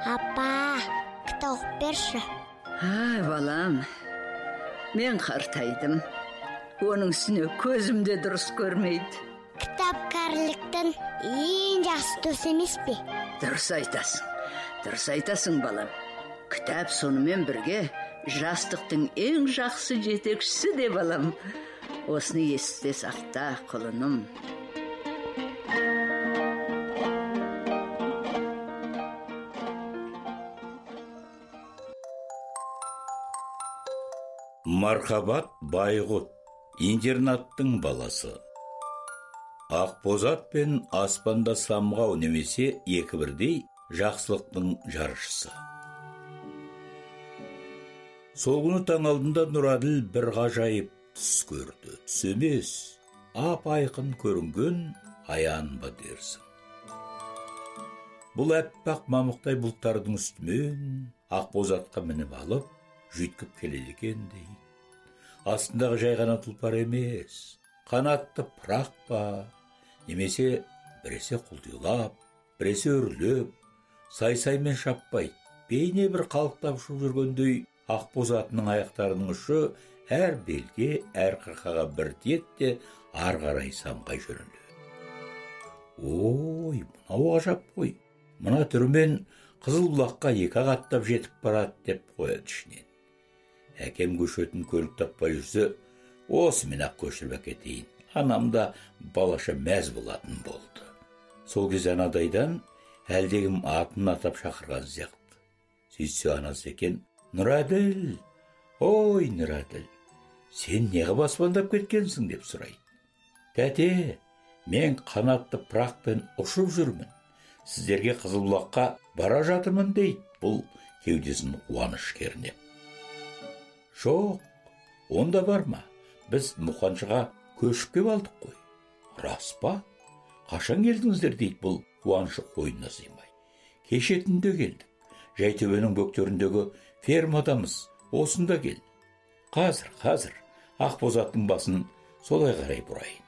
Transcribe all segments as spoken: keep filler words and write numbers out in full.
Апа, кітап оқып берші. Ай, балам, мен қартайдым. Оның үстіне көзімде дұрыс көрмейді. Кітап кәріліктің ең жақсы төс емес пе? Дұрыс айтасың, дұрыс айтасың балам. Кітап сонымен бірге жастықтың ең жақсы жетекшісі де балам. Осыны есте сақта, құлыным. Мархабат Байғұт, интернаттың баласы. Ақбозат пен аспанда самғау немесе екі бірдей жақсылықтың жаршысы. Сол күні таң алдында Нұраділ бір ғажайып түс көрді. Түс емес, ап-айқын көрінген аян ба дерсің. Бұл әппақ мамықтай бұлттардың үстімен Ақбозатқа мініп алып, жүйткіп келеді екен дейді. Астындағы жай ғана тұлпар емес, қанатты пырақ па, немесе біресе құлдилап, біресе үрлеп, сай-саймен шаппайды. Бейне бір қалықтап ұшып жүргендей, Ақбозатының аяқтарының ұшы әр белге, әр қырқаға бір тиетте ар қарай самғай жөнеледі. Ой, мынау ғажап қой. Мына түрімен Қызылбұлаққа екі аттап жетіп барады деп қояды ішінен. Әкем көшетін көлік таппай жүрсе, осымен-ақ көшіріп әкетейін. Анам да балаша мәз болатын болды. Сол кез анадайдан әлдегім атын атап шақырған сияқты. Сөйтсе анасы екен: «Нұраділ, ой Нұраділ, сен неғып аспандап кеткенсің?» деп сұрайды. «Тәте, мен қанатты пырақпен ұшып жүрмін. Сіздерге Қызылбұлаққа бара жатырмын» дейді бұл кеудесін қуаныш кернеп. «Жоқ, онда барма. Біз Мұқаншыға көшіп кеп алдық қой». «Рас па? Қашан келдіңіздер?» дейді бұл қуанышы қойнына сыймай. «Кеше түнде келдік. Жайтөбенің бөктеріндегі фермадамыз. Осында кел. Қазір, қазір Ақбозаттың басын солай қарай бұрайын».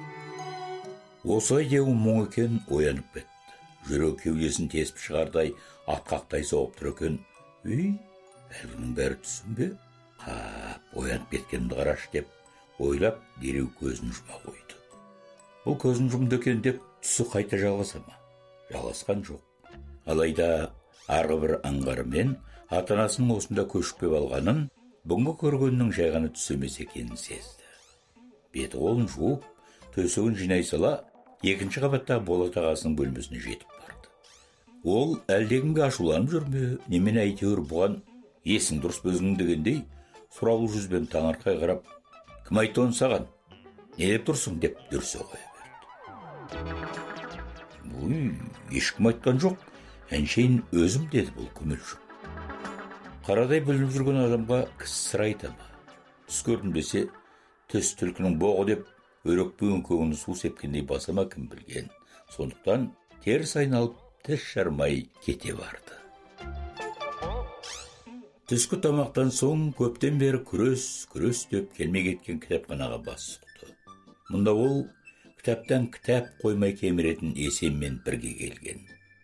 Осылай деу мұң екен оянып кетті. Жүрек кеудесін тесіп шығардай атқақтай соғып тұр екен. «Үй, әлгінің бәрі түсін бе? Қап, оянып кеткенімді қараш» деп ойлап дереу көзін жұма қойды. Бұл көзін жұмды екен деп түсі қайта жалғаса ма? Жалғасқан жоқ. Алайда арғы бір аңғарымен ата-анасының осында көшіп кеп алғанын, бүгінгі көргеннің жай ғана түс емес екенін сезді. Беті қолын жуып, төсегін жинай сала, екінші қабаттағы Болат ағасының бөлмесіне жетіп барды. Ол әлдегімге ашуланып жүрме, немен әйтеуір бұған «Есің дұрыс па өзің?» дегендей сұраулы жүзбен таңырқай қарап: «Кім айтты оны саған? Не деп тұрсың?» деп дүрсе қоя берді. «Ой, ешкім айтқан жоқ, әншейін өзім» деді бұл күмілжіп. Қарадай білініп жүрген адамға кісі сыр айта ма? Түс көрдім десе, түс түлкінің боғы деп өрекпеген көгіні су сепкендей баса ма кім білген. Сондықтан теріс айналып тіс жармай кете барды. Түскі тамақтан соң көптен бері күрес, күрес деп келмей кеткен кітапханаға бас сұқты. Мұнда ол кітаптан кітап қоймай кеміретін Есенмен бірге келген.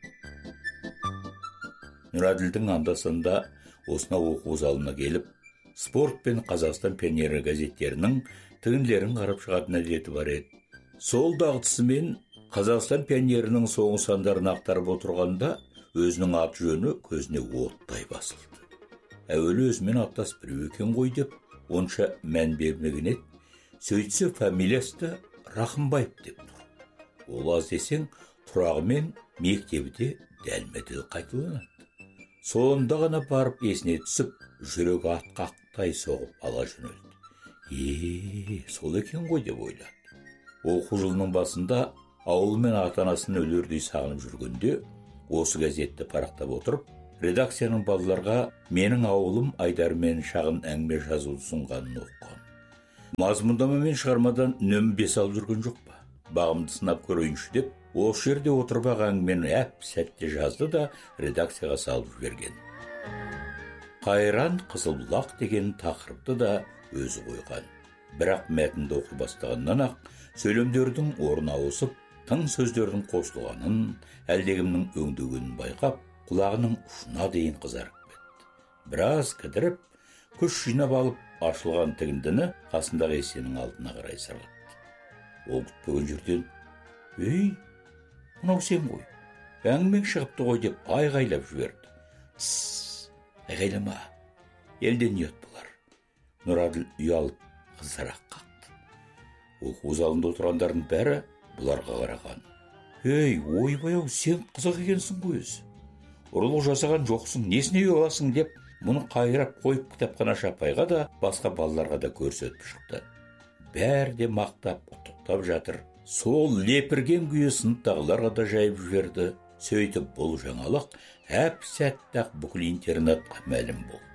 Нұраділдің анда-санда осына оқу залына келіп, спорт пен Қазақстан пионері газеттерінің тігінділерін қарап шығатын әдеті бар еді. Сол дағдысымен Қазақстан пионерінің соңғы сандарын ақтарып отырғанда өзінің ат жөні көзіне оттай басылды. Әуелі өзімен аттас біреу екен ғой деп онша мән бермеген еді. Сөйтсе фамилиясы да Рахымбаев деп тұр. Ол аз десең тұрағымен мектебі дәлме-дәл қайталанады. Сонда ғана барып есіне түсіп, жүрегі атқақтай соғып ала жөнелді. Е, сол екен ғой деп ойлады. Оқу жылының басында ауыл мен ата-анасын өлердей сағынып жүргенде, осы газетті парақтап отырып, редакцияның балаларға менің ауылым Айдармен шағын әңгіме жазуды ұсынғанын оқыған. Мазмұндама мен шығармадан нөмір бес алып жүрген жоқ па? Бағымды сынап көрейінші деп, осы жерде отырып әңгімені әп сәтте жазды да редакцияға салып жіберген. Қайран Қызылбұлақ деген тақырыпты да өзі қойған. Бірақ мәтінді оқи бастағаннан ақ сөйлемдердің орны ауысып, тың сөздердің қосылғанын, әлдегімнің өңдегенін байқап, құлағының ұшына дейін қызарып кетті. Біраз кідіріп, күш жинап алып, ашылған тігіндіні қасындағы есенің алдына қарай сырғытты. Ол күтпеген жерден: «Ей, мынау сен ғой, әңгімең шығыпты ғой» деп айғайлап жіберді. «Тссс, айғайлама, елден ұят болар». Нұраділ ұялып қызарақ қақты. Оқу залында отырғандардың бәрі бұларға қараған: «Ей, ойбай-ау, сен қызық екенсің ғой өзі. Ұрлық жасаған жоқсың, несіне ұяласың» деп мұны қайрап қойып кітапханашы апайға да басқа балаларға да көрсетіп шықты. Бәрі де мақтап, құттықтап жатыр. Сол лепірген күйі сыныптағыларға да жайып жіберді. Сөйтіп бұл жаңалық әп-сәтте-ақ бүкіл интернатқа мәлім болды.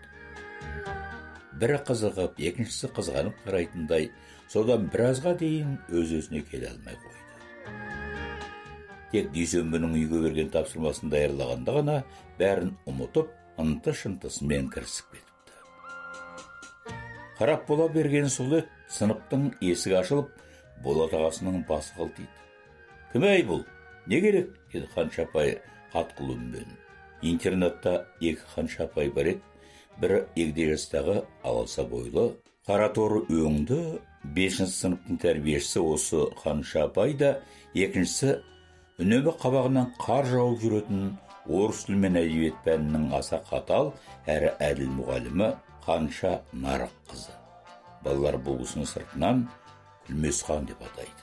Бірі қызығып, екіншісі қызғанып қарайтындай, содан біразға дейін өз-өзіне келе алмай қойды. Тек дүйсенбінің үйге берген тапсырмасын даярлағанда ғана бәрін ұмытып, ынты-шынтысымен кірісіп кетіпті. Қарап бола берген сол ет, сыныптың есігі ашылып, Болат ағасының басы қылтиды. «Кім әй бұл? Не керек?» деді Қаншапай қатқыл үнмен. Интернатта екі Қаншапай бар еді. Бірі егде жастағы аласа бойлы, қара торы өңді, бесінші сыныптың тәрбиешісі осы Қаншапай да, екіншісі үнемі қабағынан қар жауып жүретін орыс тілі мен әдебиет пәнінің аса қатал әрі әділ мұғалімі Қанша Нарық қызы. Балалар бұл кісіні сыртынан Күлмесхан деп атайды.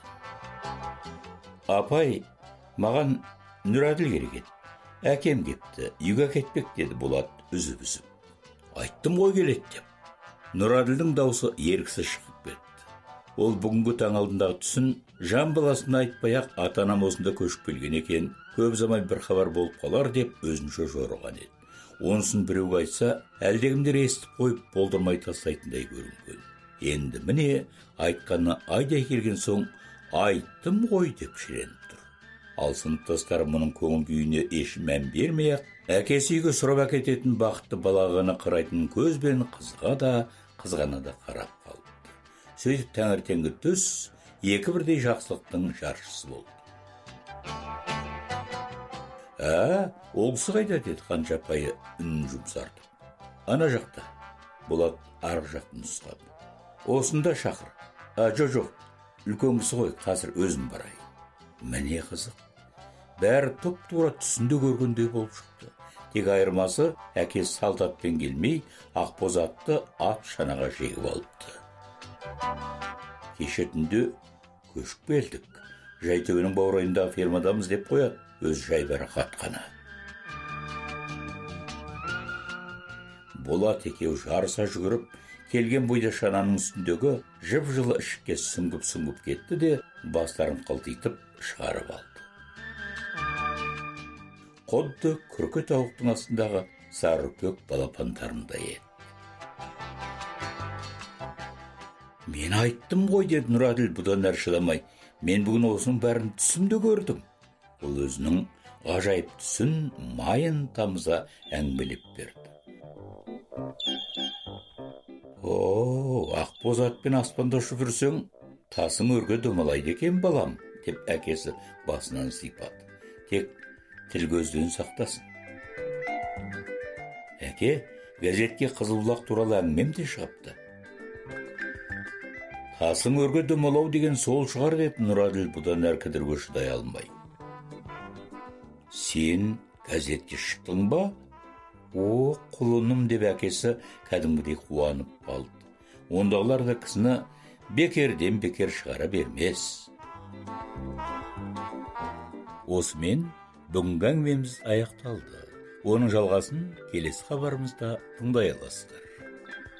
«Апай, маған Нұраділ керек еді. Әкем кепті, үйге кетпек» деді Болат үзіп-үзіп. «Айттым ғой келеді» деп. Нұраділдің даусы еріксіз шығып кетті. Ол бүгінгі таң алдындағы түсін жан баласына айтпай-ақ ата-анам осында көшіп келген екен, көп замай бір хабар болып қалар деп өзінше жорыған еді. Онысын біреуге айтса, әлдегімдер естіп қойып болдырмай тастайтындай көрінген. Енді міне айтқаны айдай келген соң «айттым ғой» деп шіреніп тұр. Ал сыныптастары мұның көңіл күйіне еш мән бермей-ақ, әкесі үйге сұрап әкететін бақытты балағына қарайтын көзбен қызға да, қызғана да қарап қалыпты. Сөйтіп таңертеңгі түс екі бірдей жақсылықтың жаршысы болды. «Ә, ол кісі қайда?» деді Қаншапайы үнін жұмсартып. «Ана жақта». Болат арғы жақтан нұсқады. «Осында шақыр». «А, жоқ-жоқ, үлкен кісі ғой, қазір өзім барайын». Міне қызық. Бәрі тұп-тура түсінде көргендей болып шықты. Тек айырмасы әкесі солдатпен келмей, ақбоз атты ат шанаға жегіп алыпты. Кеше түнде көшіп келдік. Жайтөбенің баурайындағы фермадамыз деп қояды, өз жайбарақат қана. Болат екеу жарыса жүгіріп, келген бойда шананың үстіндегі жып-жылы ішікке сүңгіп-сүңгіп кетті де, бастарын қылтитып шығарып алды. Құдды күрке тауықтың астындағы сарыкөк балапандарындай еді. «Мен айттым ғой» деді Нұраділ бұдан әрі шыдамай. «Мен бүгін осының бәрін түсімде көрдім». Ол өзінің ғажайып түсін майын тамыза әңгімелеп берді. «О, ақбоз атпен аспанда ұшып жүрсең, тасың өрге домалайды екен балам» деп әкесі басынан сипады. «Тек тіл көзден сақтасын». Әке, газетке Қызылбұлақ туралы әңгімем де шығыпты. «Тасың өрге домалау деген сол шығар» деп Нұраділ бұдан әр кідірге шыдай алмай. «Сен газетке шықтың ба?» «О, құлыным» деп әкесі кәдімгідей қуанып қалды. Ондағылар да кісіні бекерден бекер шығара бермес. Осымен бүгінгі әңгімеміз аяқталды. Оның жалғасын келесі хабарымызда тыңдай аласыздар.